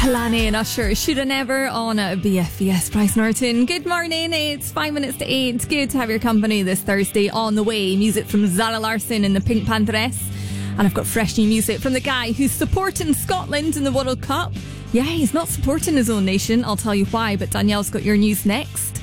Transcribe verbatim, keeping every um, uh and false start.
Palani and Usher, Shoulda Never on a B F B S. Bryce Norton. Good morning, it's five minutes to eight. Good to have your company this Thursday. On the way, music from Zara Larsson and the Pink Pantheress. And I've got fresh new music from the guy who's supporting Scotland in the World Cup. Yeah, he's not supporting his own nation, I'll tell you why, but Danielle's got your news next.